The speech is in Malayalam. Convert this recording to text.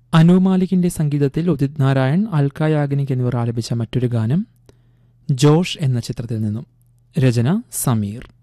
അനു മാലിക്കിന്റെ സംഗീതത്തിൽ ഉദിത് നാരായൺ, അൽക്ക യാഗ്നിക് എന്നിവർ ആലപിച്ച മറ്റൊരു ഗാനം ജോഷ് എന്ന ചിത്രത്തിൽ നിന്നും. രചന സമീർ.